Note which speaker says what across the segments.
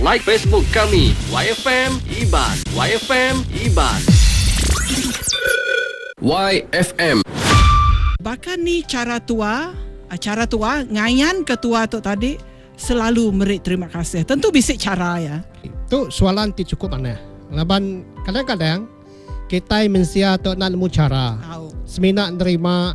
Speaker 1: Like Facebook kami YFM Iban. YFM Iban. YFM.
Speaker 2: Bahkan ni cara tua ngayan ketua tu tadi selalu beri terima kasih. Tentu bisik cara ya.
Speaker 3: Itu soalan ti cukup aneh. Laban kadang-kadang kita mensia tu nak nemu cara. Semina nerima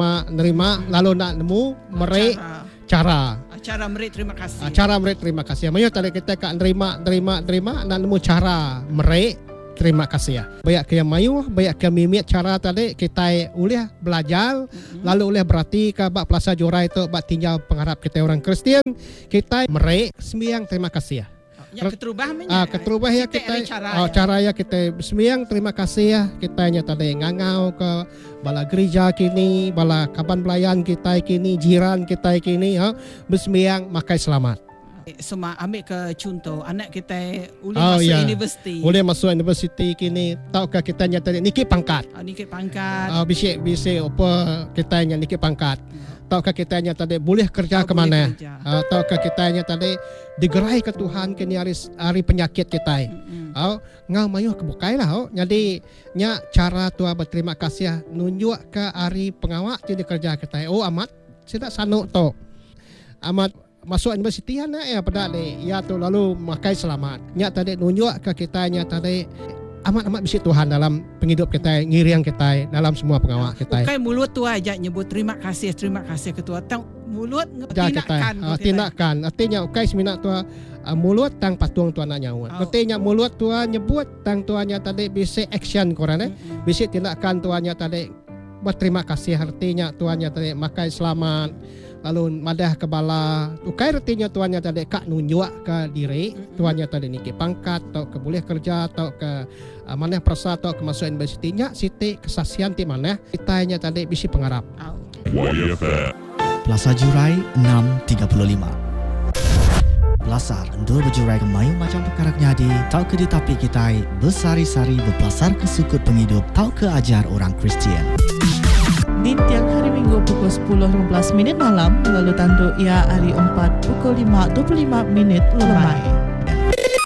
Speaker 3: lalu nak nemu merek cara.
Speaker 2: Cara beri terima kasih.
Speaker 3: Cara beri terima kasih. Maksudnya tadi kita kan nerima nak nemu cara merek terima kasih ya. Banyak ke yang mayu, banyak ke mimik cara tadi kita boleh belajar, lalu boleh berarti ke bak Plaza Jurai itu bak tinggal pengharap kita orang Kristian, kita merek sembiang terima kasih ya.
Speaker 2: Ya keterubah
Speaker 3: keterubah ya kita cara ya kita sembiang terima kasih ya kita nya tadi ngangau ke bala gereja kini, bala kaban pelayan kita kini, jiran kita kini ya, bersembiang makai selamat.
Speaker 2: Semua ambil ke contoh anak kita boleh masuk universiti.
Speaker 3: Boleh masuk universiti kini. Tahukah kita nyata niki pangkat.
Speaker 2: Niki pangkat.
Speaker 3: Bisik apa kita nyata niki pangkat. Tahukah kita nyata boleh kerja ke mana? Tahukah kita nyata digerai ke Tuhan kini hari penyakit kita. Ngau mayu kebukailah. Jadi nya cara Tuhan berterima kasih nunjuk ke hari pengawak jadi kerja kita. Amat tidak sanuk to. Amat masuk universiti ya pada ya tu lalu makai selamat. Nya tadi nunjuk ke kita nya tadi amat bisi Tuhan dalam penghidup kita, ngiriang kita dalam semua pengawak kita.
Speaker 2: Bukan mulut tu aja nyebut terima kasih ketua. Tang mulut
Speaker 3: tindakan. Artinya ukai semina tu mulut tang patung tu anak nyawa. Artinya mulut tu nyebut tang tuanya tadi bisi action korang bisi tindakan tuanya tadi berterima kasih artinya tuanya tadi makai selamat. Lalu madah ke bala ukai artinya tuannya tadi kak nunjuk ke diri tuannya tadi niki pangkat atau ke boleh kerja atau ke mana perasa atau ke masuk universitinya siti kesaksian ti mana kitanya tadi bisi pengharap.
Speaker 4: Plaza Jurai 635. Belasar endul berjurai ke mayu macam perkara nyadi tau ke ditapi kita bersari-sari berpelasar ke sukut penghidup tau ke ajar orang Kristian.
Speaker 5: Di tiang hari Minggu pukul 10.15 malam lalu tanduk ia hari 4 pukul 5.25 lemai.